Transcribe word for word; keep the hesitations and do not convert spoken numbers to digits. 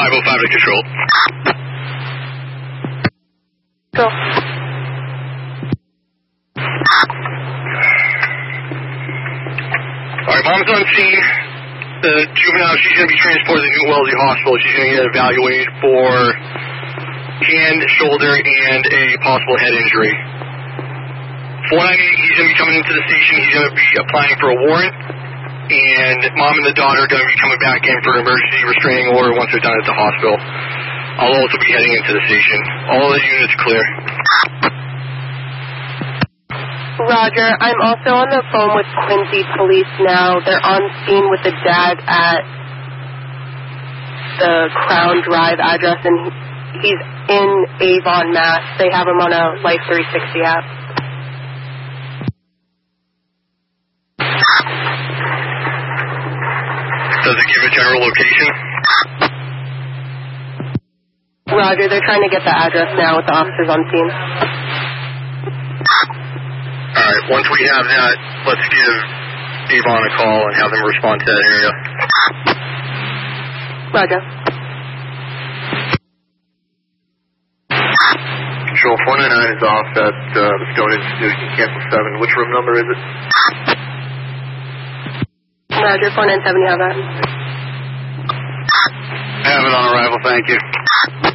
five oh five to control. Go. Alright, mom's on scene. The juvenile, she's going to be transported to New Wellesley Hospital. She's going to get evaluated for hand, shoulder, and a possible head injury. four ninety-eight, he's going to be coming into the station. He's going to be applying for a warrant. And mom and the daughter are going to be coming back in for an emergency restraining order once they're done at the hospital. I'll also be heading into the station. All the units clear. Roger. I'm also on the phone with Quincy Police now. They're on scene with the dad at the Crown Drive address, and he's in Avon, Mass. They have him on a Life three sixty app. Does it give a general location? Roger. They're trying to get the address now with the officers on scene. Alright, once we have that, let's give Avon a call and have them respond to that area. Roger. Control four ninety-nine is off at uh, the Stone Institute in Campus seven. Which room number is it? Roger, four nine seven, you have that? I have it on arrival, thank you.